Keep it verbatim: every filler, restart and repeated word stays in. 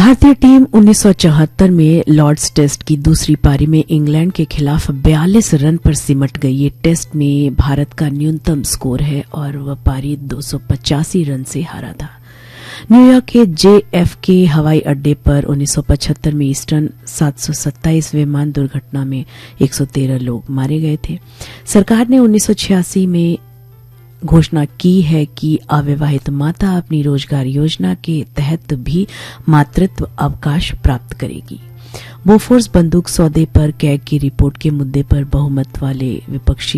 भारतीय टीम उन्नीस सौ चौहत्तर में लॉर्ड्स टेस्ट की दूसरी पारी में इंग्लैंड के खिलाफ बयालीस रन पर सिमट गई। ये टेस्ट में भारत का न्यूनतम स्कोर है और वह पारी दो सौ पचासी रन से हारा था। न्यूयॉर्क के जेएफके हवाई अड्डे पर उन्नीस सौ पचहत्तर में ईस्टर्न सात सौ सत्ताईस विमान दुर्घटना में एक सौ तेरह लोग मारे गए थे। सरकार ने उन्नीस सौ छियासी में घोषणा की है कि अविवाहित माता अपनी रोजगार योजना के तहत भी मातृत्व अवकाश प्राप्त करेगी। बोफोर्स बंदूक सौदे पर कैग की रिपोर्ट के मुद्दे पर बहुमत वाले विपक्षी